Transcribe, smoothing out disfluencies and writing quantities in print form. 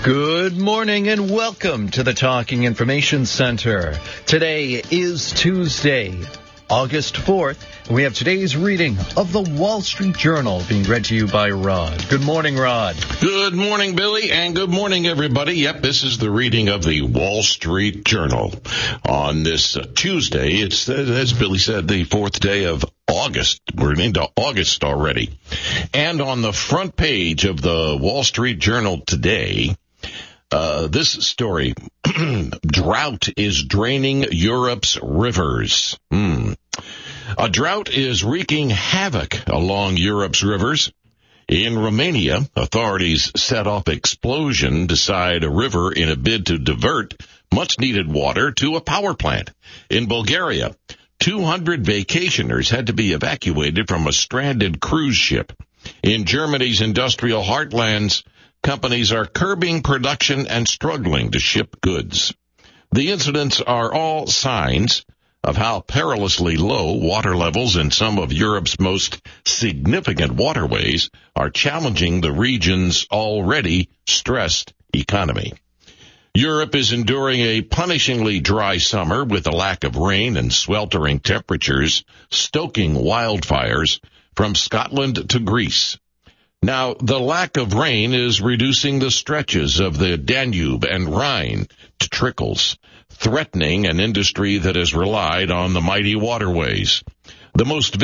Good morning and welcome to the Talking Information Center. Today is Tuesday, August 4th. We have today's reading of the Wall Street Journal being read to you by Rod. Good morning, Rod. Good morning, Billy, and good morning, everybody. Yep, this is the reading of the Wall Street Journal on this Tuesday. It's, as Billy said, the 4th day of August. We're into August already. And on the front page of the Wall Street Journal today, this story, drought is draining Europe's rivers. A drought is wreaking havoc along Europe's rivers. In Romania, authorities set off explosion beside a river in a bid to divert much-needed water to a power plant. In Bulgaria, 200 vacationers had to be evacuated from a stranded cruise ship. In Germany's industrial heartlands, companies are curbing production and struggling to ship goods. The incidents are all signs of how perilously low water levels in some of Europe's most significant waterways are challenging the region's already stressed economy. Europe is enduring a punishingly dry summer with a lack of rain and sweltering temperatures, stoking wildfires from Scotland to Greece. Now, the lack of rain is reducing the stretches of the Danube and Rhine to trickles, threatening an industry that has relied on the mighty waterways. The most